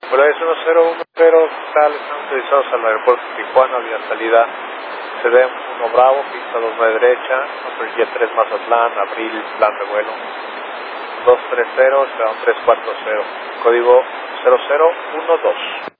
Hola, es 1010, ¿qué tal? Estamos utilizados al aeropuerto de Tijuana, vía salida CDM 1 Bravo, pista 29 derecha, Upper 3 Mazatlán, abril, plan de vuelo 230, será un 340, código 0012.